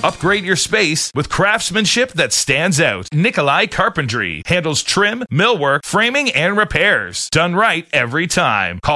Upgrade your space with craftsmanship that stands out. Nikolai Carpentry handles trim, millwork, framing, and repairs. Done right every time. Call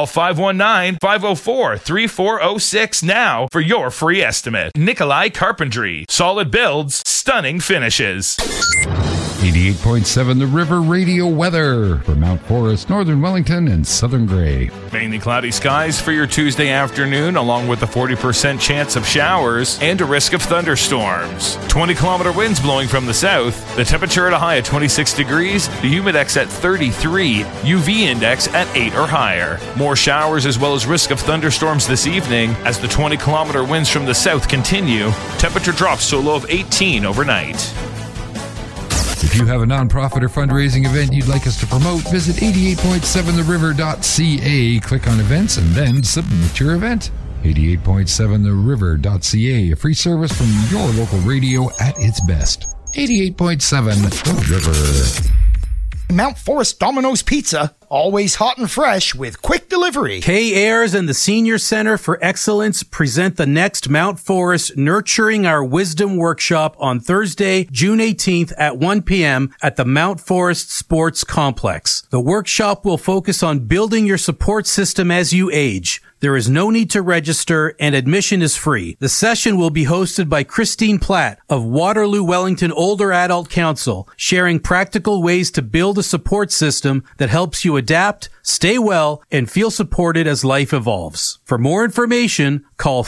519-504-3406 now for your free estimate. Nikolai Carpentry. Solid builds, stunning finishes. 88.7 The River radio weather for Mount Forest, Northern Wellington, and Southern Grey. Mainly cloudy skies for your Tuesday afternoon, along with a 40% chance of showers and a risk of thunderstorms. 20-kilometer winds blowing from the south. The temperature at a high of 26 degrees, the humidex at 33, UV index at 8 or higher. More showers as well as risk of thunderstorms this evening as the 20-kilometer winds from the south continue. Temperature drops to a low of 18 overnight. If you have a nonprofit or fundraising event you'd like us to promote, visit 88.7theriver.ca, click on events, and then submit your event. 88.7theriver.ca, a free service from your local radio at its best. 88.7 The River. Mount Forest Domino's Pizza, always hot and fresh with quick delivery. K-Airs and the Senior Center for Excellence present the next Mount Forest Nurturing Our Wisdom workshop on Thursday, June 18th at 1 p.m. at the Mount Forest Sports Complex. The workshop will focus on building your support system as you age. There is no need to register, and admission is free. The session will be hosted by Christine Platt of Waterloo Wellington Older Adult Council, sharing practical ways to build a support system that helps you adapt, stay well, and feel supported as life evolves. For more information, call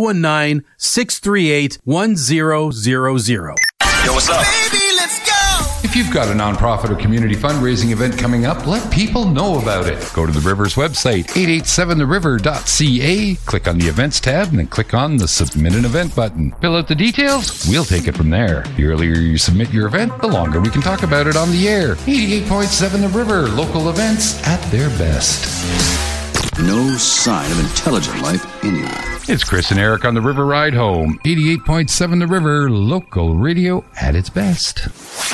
519-638-1000. Yo, what's up? Baby, let's go! If you've got a nonprofit or community fundraising event coming up, let people know about it. Go to the River's website, 887theriver.ca, click on the events tab, and then click on the submit an event button. Fill out the details, we'll take it from there. The earlier you submit your event, the longer we can talk about it on the air. 88.7 The River, local events at their best. No sign of intelligent life anywhere. It's Chris and Eric on the River Ride Home. 88.7 The River, local radio at its best.